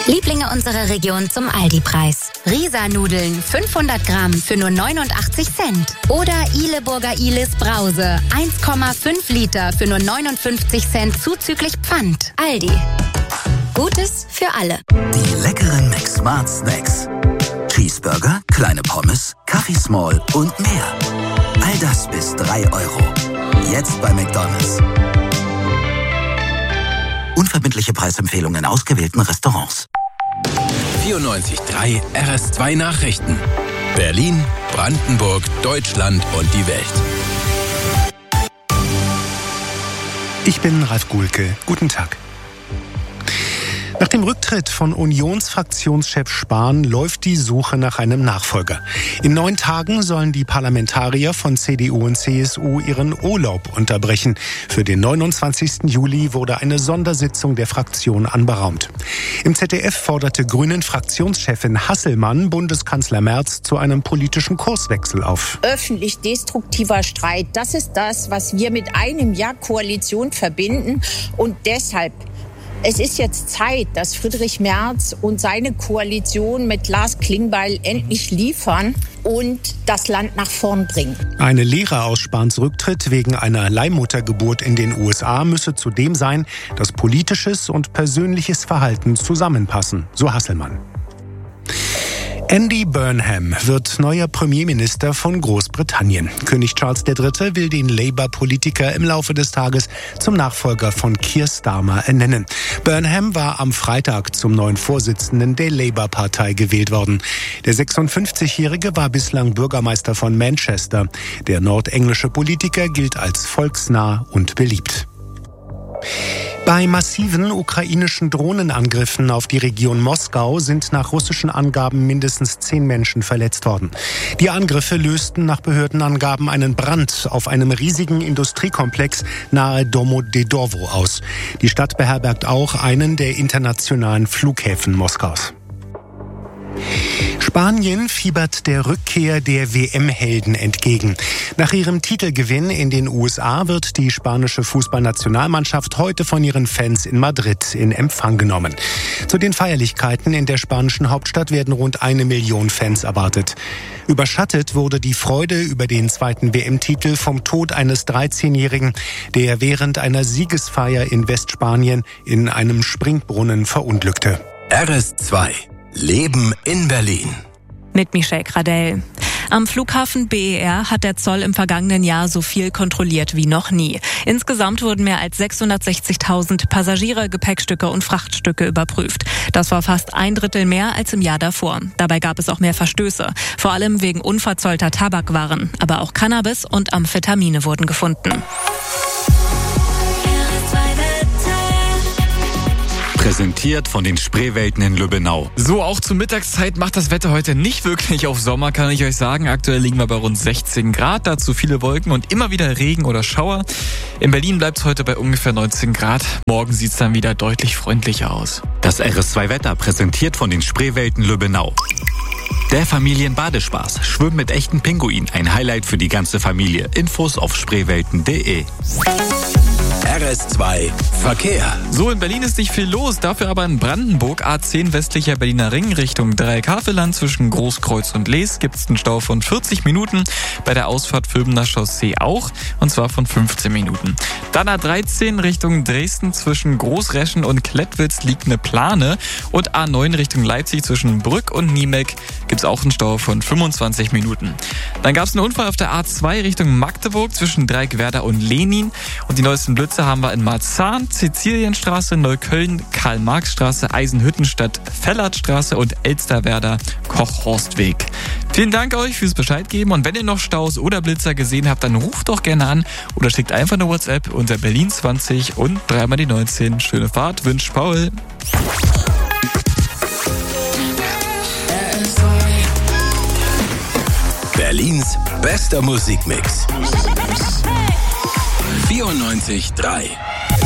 Lieblinge unserer Region zum Aldi-Preis. Risa-Nudeln 500 Gramm für nur 89 Cent. Oder Ihleburger Ihles Brause 1,5 Liter für nur 59 Cent zuzüglich Pfand. Aldi. Gutes für alle. Die leckeren McSmart Snacks. Cheeseburger, kleine Pommes, Kaffee Small und mehr. All das bis 3 €. Jetzt bei McDonald's. Unverbindliche Preisempfehlungen in ausgewählten Restaurants. 94.3 RS2 Nachrichten. Berlin, Brandenburg, Deutschland und die Welt. Ich bin Ralf Guhlke. Guten Tag. Nach dem Rücktritt von Unionsfraktionschef Spahn läuft die Suche nach einem Nachfolger. In 9 Tagen sollen die Parlamentarier von CDU und CSU ihren Urlaub unterbrechen. Für den 29. Juli wurde eine Sondersitzung der Fraktion anberaumt. Im ZDF forderte Grünen-Fraktionschefin Hasselmann Bundeskanzler Merz zu einem politischen Kurswechsel auf. Öffentlich destruktiver Streit, das ist das, was wir mit einem Jahr Koalition verbinden. Und deshalb es ist jetzt Zeit, dass Friedrich Merz und seine Koalition mit Lars Klingbeil endlich liefern und das Land nach vorn bringen. Eine Lehre aus Spahns Rücktritt wegen einer Leihmuttergeburt in den USA müsse zudem sein, dass politisches und persönliches Verhalten zusammenpassen, so Hasselmann. Andy Burnham wird neuer Premierminister von Großbritannien. König Charles III. Will den Labour-Politiker im Laufe des Tages zum Nachfolger von Keir Starmer ernennen. Burnham war am Freitag zum neuen Vorsitzenden der Labour-Partei gewählt worden. Der 56-Jährige war bislang Bürgermeister von Manchester. Der nordenglische Politiker gilt als volksnah und beliebt. Bei massiven ukrainischen Drohnenangriffen auf die Region Moskau sind nach russischen Angaben mindestens 10 Menschen verletzt worden. Die Angriffe lösten nach Behördenangaben einen Brand auf einem riesigen Industriekomplex nahe Domodedowo aus. Die Stadt beherbergt auch einen der internationalen Flughäfen Moskaus. Spanien fiebert der Rückkehr der WM-Helden entgegen. Nach ihrem Titelgewinn in den USA wird die spanische Fußballnationalmannschaft heute von ihren Fans in Madrid in Empfang genommen. Zu den Feierlichkeiten in der spanischen Hauptstadt werden rund 1 Million Fans erwartet. Überschattet wurde die Freude über den zweiten WM-Titel vom Tod eines 13-Jährigen, der während einer Siegesfeier in Westspanien in einem Springbrunnen verunglückte. RS2 Leben in Berlin. Mit Michelle Gradell. Am Flughafen BER hat der Zoll im vergangenen Jahr so viel kontrolliert wie noch nie. Insgesamt wurden mehr als 660.000 Passagiere, Gepäckstücke und Frachtstücke überprüft. Das war fast 1/3 mehr als im Jahr davor. Dabei gab es auch mehr Verstöße, vor allem wegen unverzollter Tabakwaren. Aber auch Cannabis und Amphetamine wurden gefunden. Präsentiert von den Spreewelten in Lübbenau. So, auch zur Mittagszeit macht das Wetter heute nicht wirklich auf Sommer, kann ich euch sagen. Aktuell liegen wir bei rund 16 Grad, dazu viele Wolken und immer wieder Regen oder Schauer. In Berlin bleibt es heute bei ungefähr 19 Grad. Morgen sieht es dann wieder deutlich freundlicher aus. Das RS2-Wetter präsentiert von den Spreewelten Lübbenau. Der Familienbadespaß. Schwimmen mit echten Pinguinen. Ein Highlight für die ganze Familie. Infos auf spreewelten.de. RS2 Verkehr. So, in Berlin ist nicht viel los, dafür aber in Brandenburg A10 westlicher Berliner Ring Richtung Dreieckhaveland zwischen Großkreuz und Lees gibt es einen Stau von 40 Minuten. Bei der Ausfahrt Vöbener Chaussee auch, und zwar von 15 Minuten. Dann A13 Richtung Dresden zwischen Großreschen und Klettwitz liegt eine Plane und A9 Richtung Leipzig zwischen Brück und Niemek gibt es auch einen Stau von 25 Minuten. Dann gab es einen Unfall auf der A2 Richtung Magdeburg zwischen Dreieckwerder und Lenin und die neuesten Blitze haben wir in Marzahn, Sizilienstraße, Neukölln, Karl-Marx-Straße, Eisenhüttenstadt, Fellertstraße und Elsterwerder Kochhorstweg. Vielen Dank euch fürs Bescheid geben und wenn ihr noch Staus oder Blitzer gesehen habt, dann ruft doch gerne an oder schickt einfach eine WhatsApp unter Berlin 20 und 3 die 19. Schöne Fahrt, wünscht Paul. Berlins bester Musikmix. 94.3